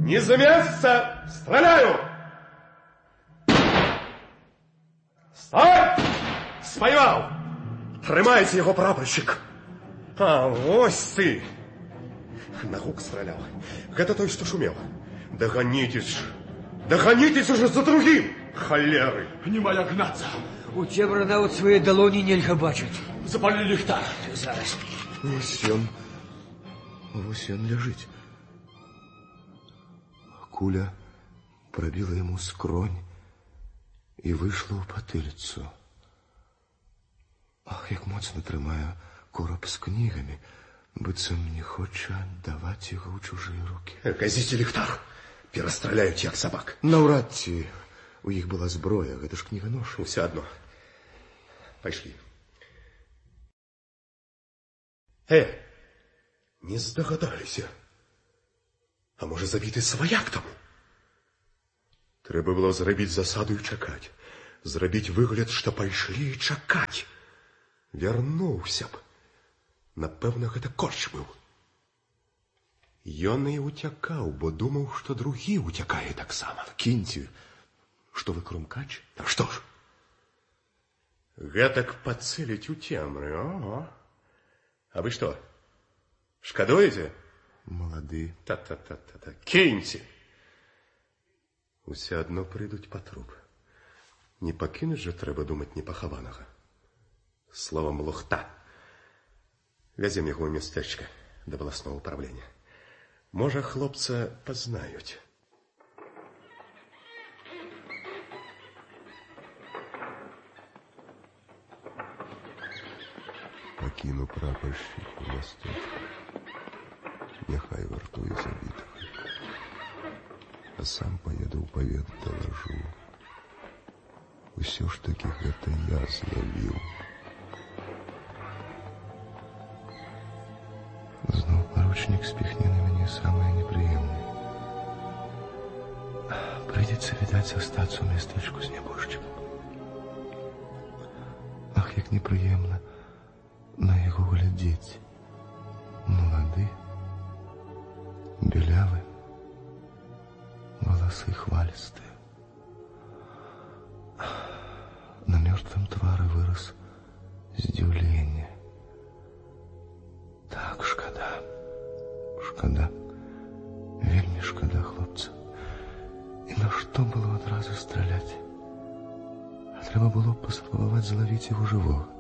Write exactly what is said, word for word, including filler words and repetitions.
Не за место! Стреляю! Стой! Споймал! Тримайся його, прапорщик! А, ось ты! На гук стрелял. Это той, что шумел. Догонитесь! Догонитесь уже за другим! Холеры! Не моя гнаться! У цебра нават свае далоні нельга бачыць. Запалі ліхтар. Зараз. Вось ён, вось ён ляжыць. Куля пробила ему скронь и вышла ў патыліцу. Ах, як моцна трымае короб з кнігамі, быццам не хоча аддаваць яго ў чужыя рукі. Казіце ліхтар, перастраляюць як сабак. Наўрад ці у іх была зброя, гэта ж кніганож. Усё адно. Пайшлі. Э, не здагадаліся. А можа, забіты сваяк таму? Трэба было зрабіць засаду і чакаць. Зрабіць выгляд, што пайшлі і чакаць. Вярнуўся б. Напэўна, гэта корч быў. Ён і уцякаў, бо думаў, што другі уцякае таксама. Кіньце, што вы крумкач? А што ж? Гэтак пацэліць у цемры, ого. А вы што, шкадуеце? Малады. Та-та-та-та-та, кіньце. Усе адно прыйдуць па труп. Не пакінуць жа трэба думаць непахаванага. Словам, лухта. Вязем яго ў мястэчка да абласнога ўправлення. Можа, хлопца пазнаюць. Пакіну прапаршчыку мястэчка. Няхай вартуе забітага. А сам паеду ў павет далажу. Усё ж такі гэта я злавіў. Зноў паручнік спіхне на мяне самае непрыемнае. Прыйдзецца, відаць, астацца ў мястэчку з нябожчыкам. Ах, як непрыемна на яго глядзець. Малады, белявы, валасы хвалістыя. На мёртвым твары вырас здзіўленне. Так, шкада. Шкада. Вельмі шкада хлопца. І на што было адразу страляць? А трэба было паспрабаваць злавіць яго жывога.